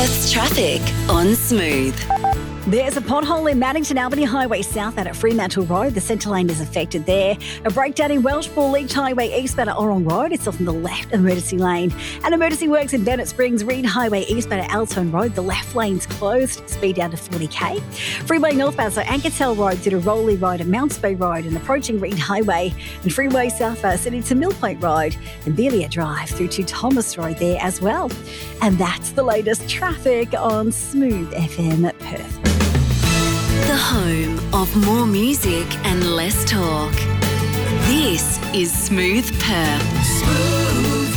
Perth's traffic on Smooth. There's a pothole in Maddington Albany Highway south out at Fremantle Road. The centre lane is affected there. A breakdown in Welshpool Leach Highway eastbound at Orrong Road. It's off in the left emergency lane. And emergency works in Bennett Springs Reed Highway eastbound at Altone Road. The left lane's closed. Speed down to 40k. Freeway northbound, so Ankertel Road through to Rowley Road and Mounts Bay Road and approaching Reed Highway. And freeway southbound City to Mill Point Road and Belia Drive through to Thomas Road there as well. And that's the latest traffic on Smooth FM Perth. The home of more music and less talk. This is Smooth Perth. Smooth.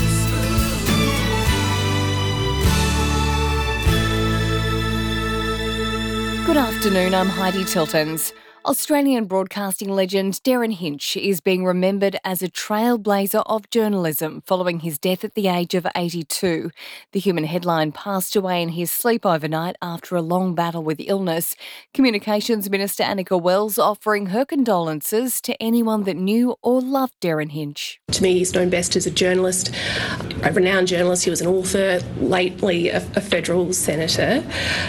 Good afternoon, I'm Heidi Tiltons. Australian broadcasting legend Derryn Hinch is being remembered as a trailblazer of journalism following his death at the age of 82. The Human headline passed away in his sleep overnight after a long battle with illness. Communications Minister Annika Wells offering her condolences to anyone that knew or loved Derryn Hinch. To me, he's known best as a journalist, a renowned journalist. He was an author, lately a federal senator.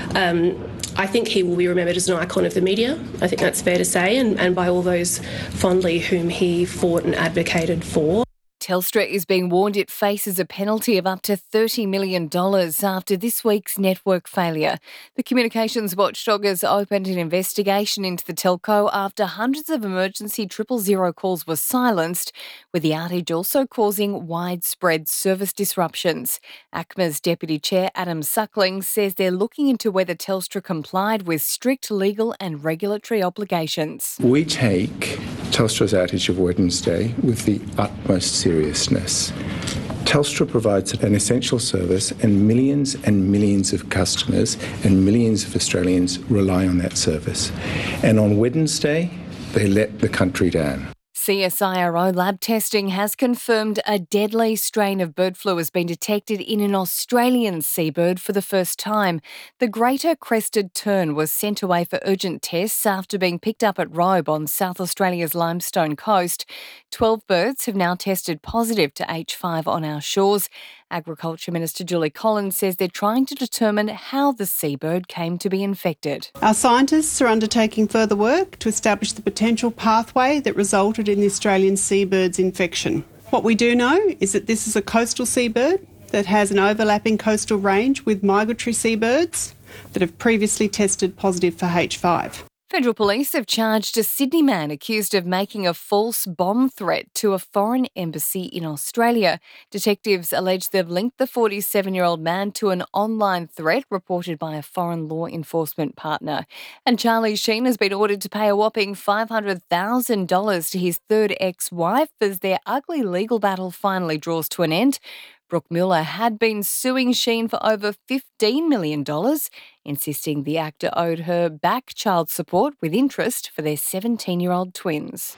I think he will be remembered as an icon of the media. I think that's fair to say, and by all those fondly whom he fought and advocated for. Telstra is being warned it faces a penalty of up to $30 million after this week's network failure. The communications watchdog has opened an investigation into the telco after hundreds of emergency 000 calls were silenced, with the outage also causing widespread service disruptions. ACMA's Deputy Chair Adam Suckling says they're looking into whether Telstra complied with strict legal and regulatory obligations. We take Telstra's outage of Wednesday with the utmost seriousness. Telstra provides an essential service and millions of customers and millions of Australians rely on that service. And on Wednesday, they let the country down. CSIRO lab testing has confirmed a deadly strain of bird flu has been detected in an Australian seabird for the first time. The greater crested tern was sent away for urgent tests after being picked up at Robe on South Australia's Limestone coast. 12 birds have now tested positive to H5 on our shores. Agriculture Minister Julie Collins says they're trying to determine how the seabird came to be infected. Our scientists are undertaking further work to establish the potential pathway that resulted in the Australian seabird's infection. What we do know is that this is a coastal seabird that has an overlapping coastal range with migratory seabirds that have previously tested positive for H5. Federal Police have charged a Sydney man accused of making a false bomb threat to a foreign embassy in Australia. Detectives allege they've linked the 47-year-old man to an online threat reported by a foreign law enforcement partner. And Charlie Sheen has been ordered to pay a whopping $500,000 to his third ex-wife as their ugly legal battle finally draws to an end. Brooke Muller had been suing Sheen for over $15 million, insisting the actor owed her back child support with interest for their 17-year-old twins.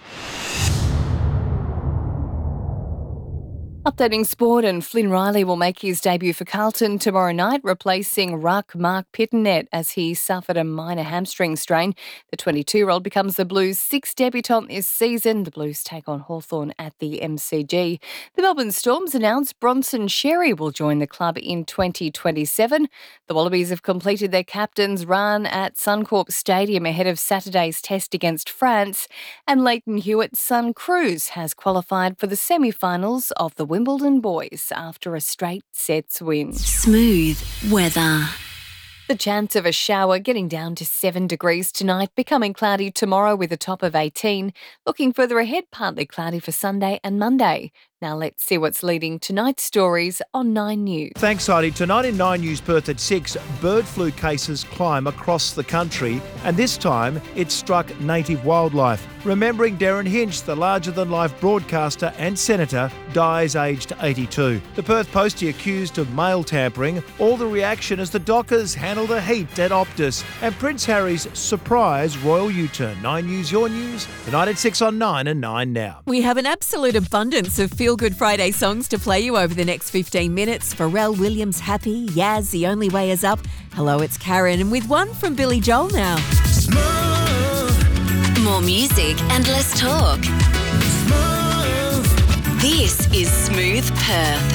Updating sport, and Flynn Riley will make his debut for Carlton tomorrow night, replacing ruck Mark Pittonet as he suffered a minor hamstring strain. The 22-year-old becomes the Blues' sixth debutant this season. The Blues take on Hawthorn at the MCG. The Melbourne Storms announced Bronson Xerri will join the club in 2027. The Wallabies have completed their captain's run at Suncorp Stadium ahead of Saturday's test against France, and Leighton Hewitt's son Cruz has qualified for the semi-finals of the Wimbledon boys after a straight sets win. Smooth weather. The chance of a shower getting down to 7 degrees tonight, becoming cloudy tomorrow with a top of 18. Looking further ahead, partly cloudy for Sunday and Monday. Now let's see what's leading tonight's stories on 9 News. Thanks, Heidi. Tonight in 9 News Perth at 6, bird flu cases climb across the country, and this time it struck native wildlife. Remembering Derryn Hinch, the larger-than-life broadcaster and senator, dies aged 82. The Perth Postie accused of mail tampering. All the reaction as the Dockers handled a heat at Optus, and Prince Harry's surprise royal U-turn. 9 News, your news, tonight at 6 on 9 and 9 now. We have an absolute abundance of feel-good Friday songs to play you over the next 15 minutes. Pharrell Williams, Happy, Yaz, The Only Way Is Up, Hello, It's Karen, and with one from Billy Joel now. More music and less talk. This is Smooth Perth.